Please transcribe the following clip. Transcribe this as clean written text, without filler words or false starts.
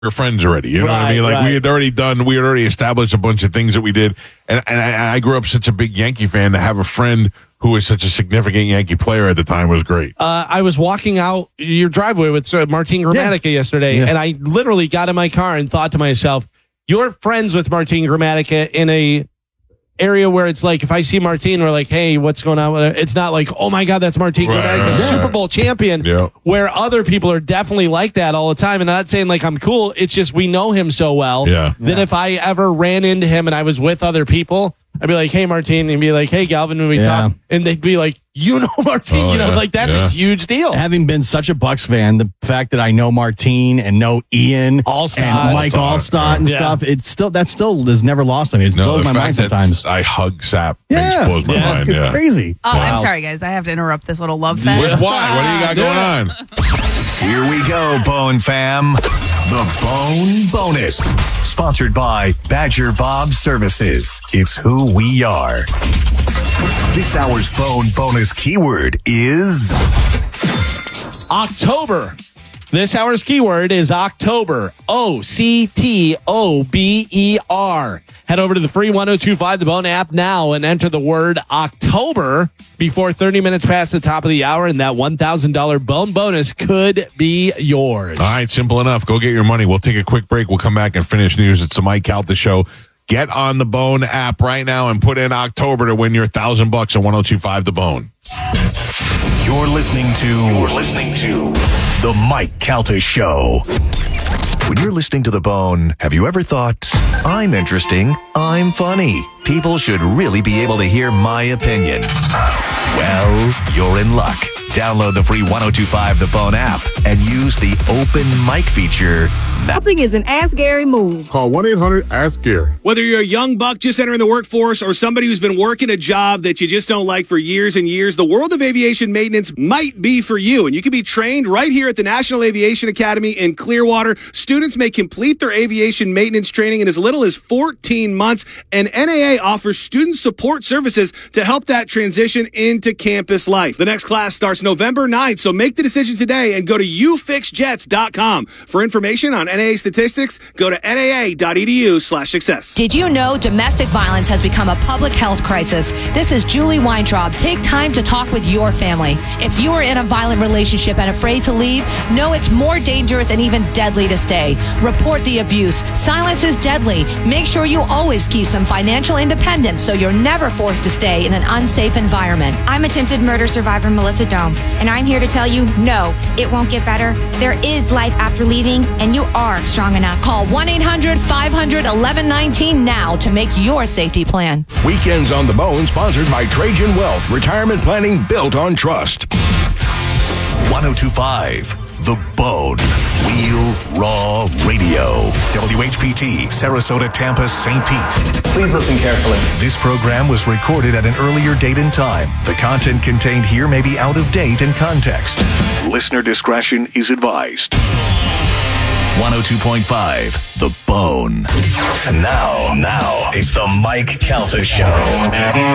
friends already. You know what I mean? Like we had already established a bunch of things that we did. And I grew up such a big Yankee fan. To have a friend who was such a significant Yankee player at the time was great. I was walking out your driveway with Martin Gramatica yesterday, and I literally got in my car and thought to myself, you're friends with Martin Gramatica in a area where it's like, if I see Martin, we're like, hey, what's going on with it? It's not like, oh my God, that's Martin Gramatica, Super Bowl champion, where other people are definitely like that all the time. And I'm not saying like I'm cool. It's just we know him so well that if I ever ran into him and I was with other people, I'd be like, hey, Martin, and he'd be like, hey, Galvin, when we talk, and they'd be like, you know Martin, like that's a huge deal. Having been such a Bucks fan, the fact that I know Martin and know Ian and Mike Allstott and stuff, that still is never lost on me. It blows my mind sometimes. I hug Sapp. It blows my mind. It's crazy. Oh, I'm sorry, guys. I have to interrupt this little love fest. Why? What do you got going on? Here we go, Bone Fam. The Bone Bonus. Sponsored by Badger Bob Services. It's who we are. This hour's Bone Bonus keyword is October. This hour's keyword is October. October. Head over to the free 1025 The Bone app now and enter the word October before 30 minutes past the top of the hour, and that $1,000 Bone bonus could be yours. All right, simple enough. Go get your money. We'll take a quick break. We'll come back and finish news. It's the Mike Calta Show. Get on the Bone app right now and put in October to win your $1,000 at 1025 The Bone. You're listening to the Mike Calta Show. When you're listening to The Bone, have you ever thought, I'm interesting, I'm funny, people should really be able to hear my opinion? Well, you're in luck. Download the free 1025 The Bone app and use the open mic feature. Helping is an Ask Gary move. Call 1-800-ASK-GARY. Whether you're a young buck just entering the workforce or somebody who's been working a job that you just don't like for years and years, the world of aviation maintenance might be for you. And you can be trained right here at the National Aviation Academy in Clearwater. Students may complete their aviation maintenance training in as little as 14 months. And NAA offers student support services to help that transition into campus life. The next class starts November 9th, so make the decision today and go to ufixjets.com. For information on NAA statistics, go to naa.edu/success. Did you know domestic violence has become a public health crisis? This is Julie Weintraub. Take time to talk with your family. If you are in a violent relationship and afraid to leave, know it's more dangerous and even deadly to stay. Report the abuse. Silence is deadly. Make sure you always keep some financial independence so you're never forced to stay in an unsafe environment. I'm attempted murder survivor Melissa Dome, and I'm here to tell you, no, it won't get better. There is life after leaving, and you are strong enough. Call 1-800-500-1119 now to make your safety plan. Weekends on the Bone, sponsored by Trajan Wealth, retirement planning built on trust. 1025 The Bone. Real Raw Radio. WHPT, Sarasota, Tampa, St. Pete. Please listen carefully. This program was recorded at an earlier date and time. The content contained here may be out of date in context. Listener discretion is advised. 102.5 The Bone. And now, it's the Mike Calta Show.